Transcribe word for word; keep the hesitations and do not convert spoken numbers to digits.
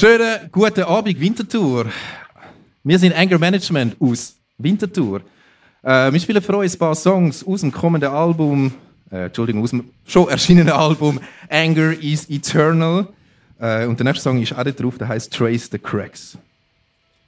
Schönen guten Abend, Winterthur. Wir sind Anger Management aus Winterthur. Äh, wir spielen für euch ein paar Songs aus dem kommenden Album, äh, Entschuldigung, aus dem schon erschienenen Album Anger is Eternal. Äh, und der nächste Song ist auch da drauf, der heißt Trace the Cracks.